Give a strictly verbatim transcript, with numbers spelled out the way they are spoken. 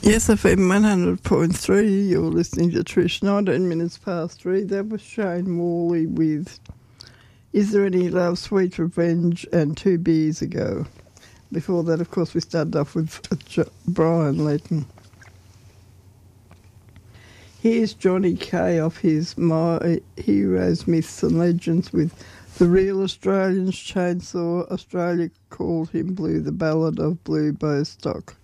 Yes, F M one hundred point three, you're listening to Trish, nineteen minutes past three. That was Shane Morley with Is There Any Love, Sweet Revenge and Two Beers Ago. Before that, of course, we started off with Brian Letton. Here's Johnny Kay off his My Heroes, Myths and Legends with The Real Australians, Chainsaw Australia Called Him Blue, the Ballad of Blue Bostock.